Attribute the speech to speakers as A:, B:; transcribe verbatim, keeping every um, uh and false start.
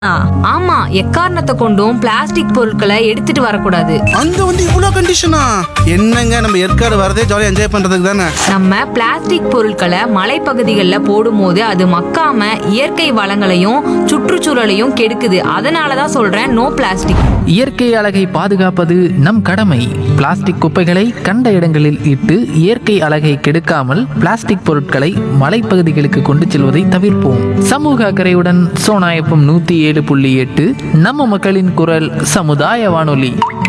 A: ஆ, ஆமா, எக்காரணத்தை கொண்டும் பிளாஸ்டிக் பொருட்களை எடுத்துட்டு வரக்கூடாது.
B: அங்க வந்து இவ்வளோ கண்டிஷனா? என்னங்க, நம்ம ஏற்காடு வரதே ஜாலியாக என்ஜாய் பண்றதுக்கு தானே.
A: நம்ம பிளாஸ்டிக் பொருட்களை மலைப்பகுதிகளில் போடும்போது அது மக்காம இயற்கை வளங்களையும் சுற்றுச்சூழலையும் கெடுக்குது. அதனாலதான் சொல்றேன், நோ பிளாஸ்டிக்.
C: இயற்கை அழகை பாதுகாப்பது நம் கடமை. பிளாஸ்டிக் குப்பைகளை கண்ட இடங்களில் இட்டு இயற்கை அழகை கெடுக்காமல் பிளாஸ்டிக் பொருட்களை மலைப்பகுதிகளுக்கு கொண்டு செல்வதை தவிர்ப்போம். சமூக அக்கறையுடன் சோனா எஃப்எம் நூத்தி ஏழு புள்ளி எட்டு, நம்ம மக்களின் குரல், சமுதாய வானொலி.